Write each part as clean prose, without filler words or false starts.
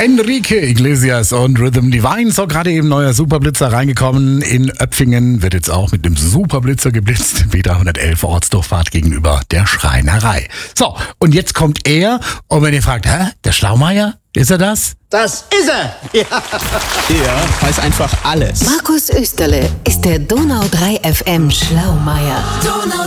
Enrique Iglesias und Rhythm Divine. So, gerade eben neuer Superblitzer reingekommen. In Öpfingen wird jetzt auch mit dem Superblitzer geblitzt. Meter 111 Ortsdurchfahrt gegenüber der Schreinerei. So, und jetzt kommt er. Und wenn ihr fragt, der Schlaumeier? Ist er das? Das ist er! Ja. Er weiß einfach alles. Markus Österle ist der Donau 3 FM Schlaumeier. Donau 3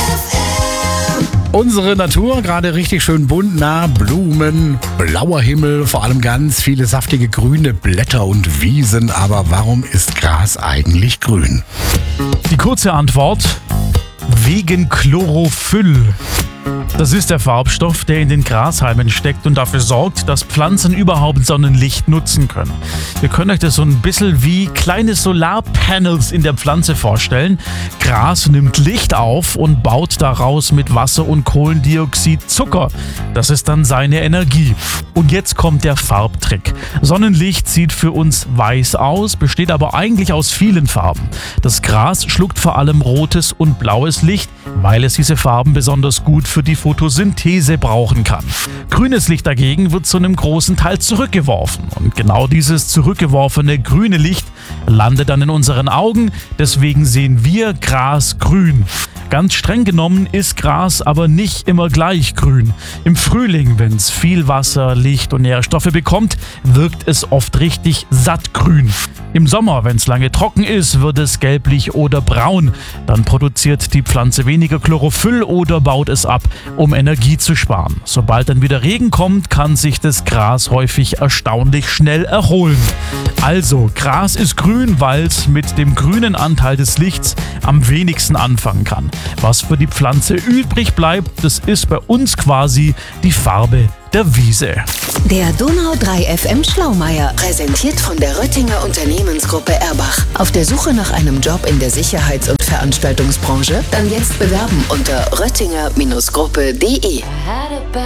FM. Unsere Natur, gerade richtig schön bunt, nah, Blumen, blauer Himmel, vor allem ganz viele saftige grüne Blätter und Wiesen. Aber warum ist Gras eigentlich grün? Die kurze Antwort: wegen Chlorophyll. Das ist der Farbstoff, der in den Grashalmen steckt und dafür sorgt, dass Pflanzen überhaupt Sonnenlicht nutzen können. Ihr könnt euch das so ein bisschen wie kleine Solarpanels in der Pflanze vorstellen. Gras nimmt Licht auf und baut daraus mit Wasser und Kohlendioxid Zucker. Das ist dann seine Energie. Und jetzt kommt der Farbtrick. Sonnenlicht sieht für uns weiß aus, besteht aber eigentlich aus vielen Farben. Das Gras schluckt vor allem rotes und blaues Licht, weil es diese Farben besonders gut für die Photosynthese brauchen kann. Grünes Licht dagegen wird zu einem großen Teil zurückgeworfen. Und genau dieses zurückgeworfene grüne Licht landet dann in unseren Augen. Deswegen sehen wir Gras grün. Ganz streng genommen ist Gras aber nicht immer gleich grün. Im Frühling, wenn es viel Wasser, Licht und Nährstoffe bekommt, wirkt es oft richtig sattgrün. Im Sommer, wenn es lange trocken ist, wird es gelblich oder braun. Dann produziert die Pflanze weniger Chlorophyll oder baut es ab, um Energie zu sparen. Sobald dann wieder Regen kommt, kann sich das Gras häufig erstaunlich schnell erholen. Also, Gras ist grün, weil es mit dem grünen Anteil des Lichts am wenigsten anfangen kann. Was für die Pflanze übrig bleibt, das ist bei uns quasi die Farbe der Wiese. Der Donau 3 FM Schlaumeier, präsentiert von der Röttinger Unternehmensgruppe Erbach. Auf der Suche nach einem Job in der Sicherheits- und Veranstaltungsbranche? Dann jetzt bewerben unter röttinger-gruppe.de.